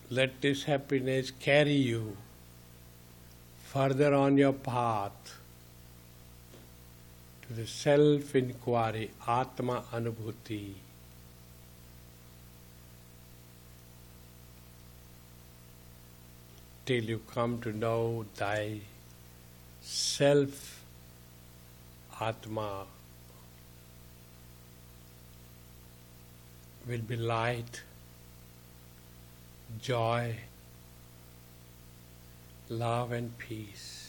Let this happiness carry you further on your path to the self-inquiry, Atma Anubhuti. Till you come to know thy self, Atma, will be light, joy, love and peace.